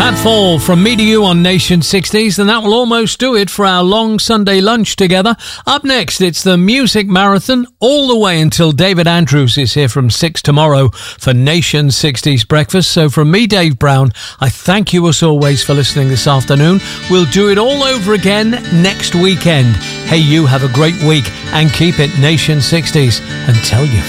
That Fall from me to you on Nation 60s, and that will almost do it for our long Sunday lunch together. Up next, it's the Music Marathon, all the way until David Andrews is here from 6 tomorrow for Nation 60s Breakfast. So from me, Dave Brown, I thank you as always for listening this afternoon. We'll do it all over again next weekend. Hey, you have a great week and keep it Nation 60s and tell your